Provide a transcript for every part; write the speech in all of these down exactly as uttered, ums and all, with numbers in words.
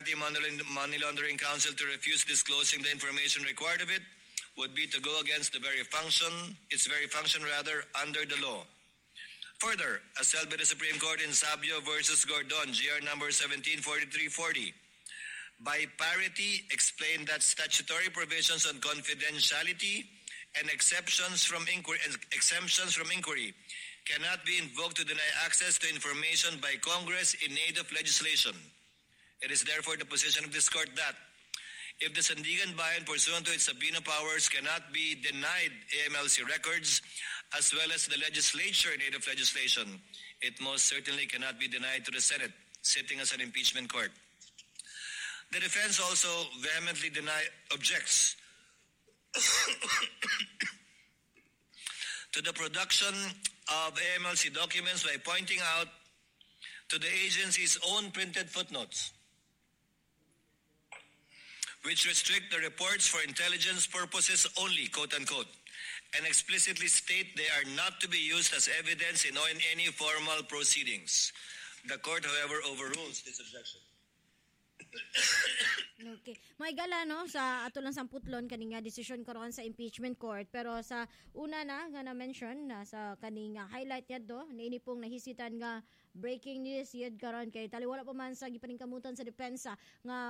Anti-Money Laundering Council to refuse disclosing the information required of it would be to go against the very function, its very function rather, under the law. Further, as held by the Supreme Court in Sabio versus Gordon, G R number seventeen forty-three forty, by parity explained that statutory provisions on confidentiality and exceptions from inquiry, exemptions from inquiry cannot be invoked to deny access to information by Congress in aid of legislation. It is therefore the position of this court that if the Sandigan Bayan, pursuant to its subpoena powers, cannot be denied A M L C records as well as the legislature in aid of legislation, it most certainly cannot be denied to the Senate, sitting as an impeachment court. The defense also vehemently deny, objects to the production of A M L C documents by pointing out to the agency's own printed footnotes, which restrict the reports for intelligence purposes only, quote-unquote, and explicitly state they are not to be used as evidence in any formal proceedings. The court, however, overrules this objection. Okay. May gala no sa ato lang samputlon kaning nga decision karon sa impeachment court, pero sa una na nga na mention na sa kaning highlight yadto niini pong nahisitan nga breaking news yad karon kay taliwala pa man sa gipaningkamutan sa depensa nga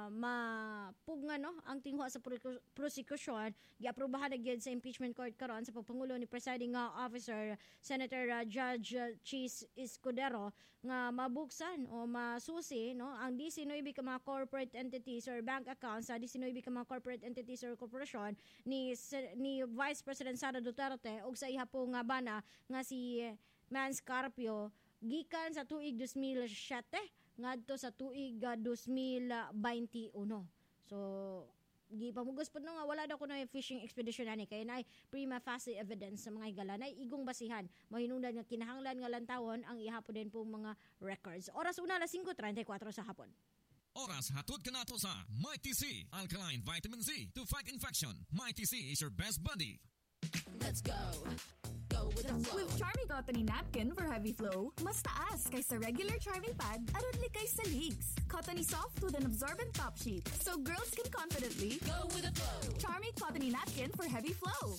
mapugnga no ang tinguha sa prosecution giaprobahan na gyud sa impeachment court karon sa pagpangulo ni presiding uh, officer Senator uh, Judge uh, Chis Escudero nga mabuksan o masusi no ang diecinueve ka mga corporate entities or bank accounts sa diecinueve ka mga corporate entities or corporation ni ni Vice President Sara Duterte ug sa iha po nga bana nga si Mans Carpio gikan sa tuig two thousand seven ngadto sa tuig uh, two thousand twenty-one. So gipamugos pud no nga wala daw kuno fishing expedition ani kay nay prima facie evidence sa mga higala nay igong basihan mahinungdan nga kinahanglan nga lantawon ang ihapon din po mga records. Oras una alas five thirty-four sa hapon. Oras hatod ka nato sa Mighty C, Alkaline Vitamin C to fight infection. Mighty C is your best buddy. Let's go. Go with the flow. With Charmy Cottony Napkin for heavy flow, mas taas kaysa regular Charmy pad aron likay sa leaks. Cottony soft with an absorbent top sheet, so girls can confidently go with the flow. Charmy Cottony Napkin for heavy flow.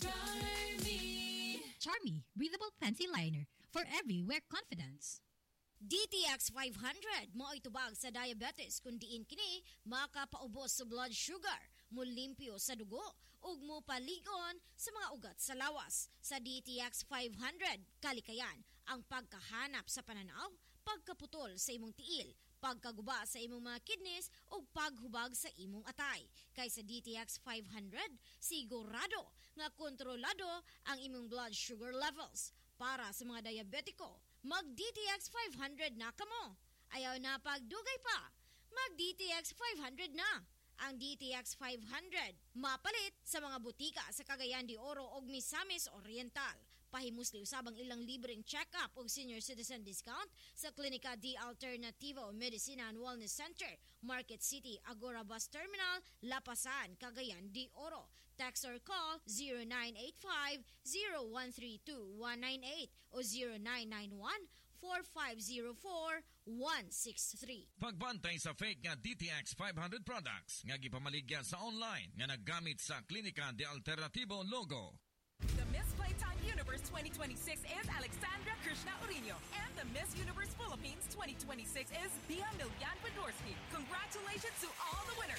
Charmy. Charmy, breathable panty liner for every wear confidence. D T X five hundred mo itubag sa diabetes kun diin kini makapaubos sa blood sugar, mulimpyo sa dugo ug mo paligon sa mga ugat sa lawas. Sa D T X five hundred kalikayan ang pagkahanap sa pananaw, pagkaputol sa imong tiil, pagkaguba sa imong mga kidneys ug paghubag sa imong atay. Kay sa D T X five hundred sigurado nga kontrolado ang imong blood sugar levels. Para sa mga diabetiko, mag-D T X five hundred na kamo. Ayaw na pagdugay pa, mag-D T X five hundred na. Ang D T X five hundred mapalit sa mga butika sa Cagayan de Oro ug Misamis Oriental. Pahimusli usabang ilang libreng check-up ug senior citizen discount sa Klinika D Alternativo Medicina and Wellness Center, Market City, Agora Bus Terminal, Lapasan, Cagayan de Oro. Text or call zero nine eight five, zero one three two, one nine eight o zero nine nine one, four five zero four, one six three. Pagbantay sa fake nga D T X five hundred products nga gipamaligya sa online nga naggamit sa Klinika de Alternativo logo. The Miss Playtime Universe twenty twenty-six is Alexandra Krishna Urino, and the Miss Universe Philippines twenty twenty-six is Bia Milyan Podorski. Congratulations to all the winners.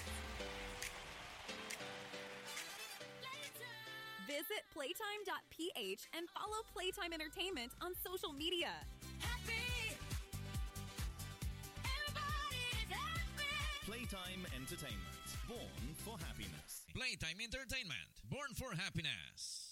Visit playtime dot p h and follow Playtime Entertainment on social media. Happy. Everybody's happy. Playtime Entertainment. Born for happiness. Playtime Entertainment. Born for happiness.